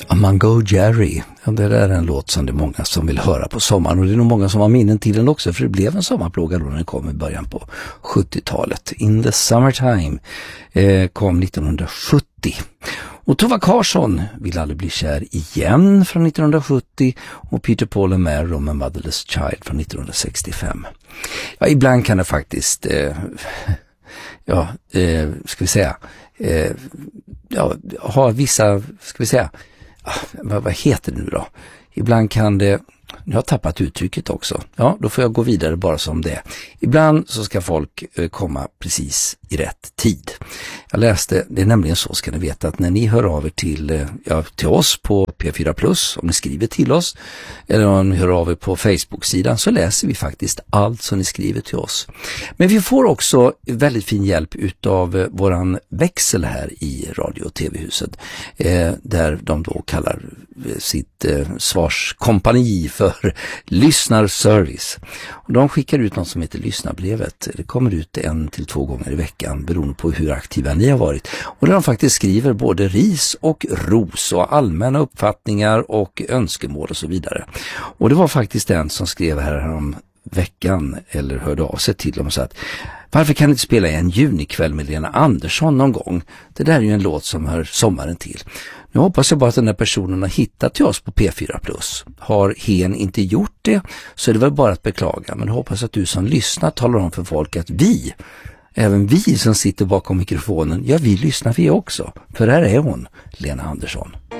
Mango Jerry, det är en låt som det är många som vill höra på sommaren, och det är nog många som har minnen till den också, för det blev en sommarplåga då när den kom i början på 70-talet. In the Summertime kom 1970. Och Tova Karsson vill aldrig bli kär igen från 1970, och Peter Paul and Mary och A Motherless Child från 1965. Ja, ibland kan det faktiskt ska vi säga ha vissa, ska vi säga, vad heter det nu då? Ibland kan det, jag har tappat uttrycket också. Ja, då får jag gå vidare bara som det. Ibland så ska folk komma precis i rätt tid. Jag läste, det är nämligen så, ska ni veta, att när ni hör av er till oss på P4+, om ni skriver till oss, eller om ni hör av er på Facebook-sidan, så läser vi faktiskt allt som ni skriver till oss. Men vi får också väldigt fin hjälp utav våran växel här i radio- och tv-huset, där de då kallar sitt svarskompani för lyssnarservice. Och de skickar ut något som heter lyssnarbrevet. Det kommer ut 1 till 2 gånger i veckan beroende på hur aktiva ni har varit. Och där de faktiskt skriver både ris och ros och allmänna uppfattningar och önskemål och så vidare. Och det var faktiskt en som skrev här om veckan, eller hörde av sig till dem och sa att varför kan ni inte spela en junikväll med Lena Andersson någon gång? Det där är ju en låt som hör sommaren till. Nu hoppas jag bara att den där personen har hittat till oss på P4+. Har hen inte gjort det, så är det väl bara att beklaga. Men jag hoppas att du som lyssnar talar om för folk att även vi som sitter bakom mikrofonen, ja, vi lyssnar vi också. För här är hon, Lena Andersson.